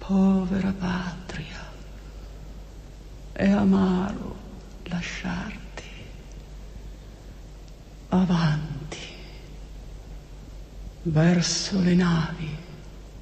povera patria, è amaro lasciarti. Avanti, verso le navi.